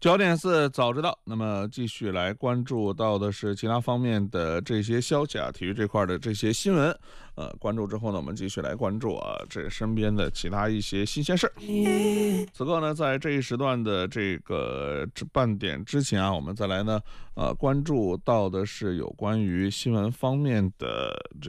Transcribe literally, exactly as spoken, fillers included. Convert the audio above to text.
焦点四早知道，那么继续来关注到的是其他方面的这些消息啊，体育这块的这些新闻。呃，关注之后呢，我们继续来关注啊，这身边的其他一些新鲜事儿。此刻呢，在这一时段的这个半点之前啊，我们再来呢，呃，关注到的是有关于新闻方面的这